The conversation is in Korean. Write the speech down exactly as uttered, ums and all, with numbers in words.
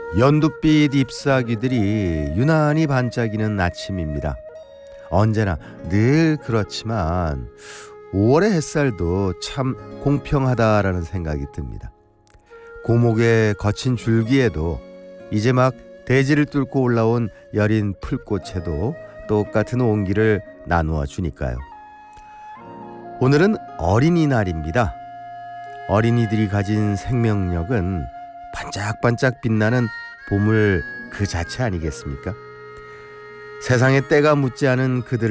연두빛 잎사귀들이 유난히 반짝이는 아침입니다. 언제나 늘 그렇지만 오월의 햇살도 참 공평하다라는 생각이 듭니다. 고목의 거친 줄기에도 이제 막 대지를 뚫고 올라온 여린 풀꽃에도 똑같은 온기를 나누어 주니까요. 오늘은 어린이날입니다. 어린이들이 가진 생명력은 반짝반짝 빛나는 보물 그 자체 아니겠습니까? 세상에 때가 묻지 않은 그들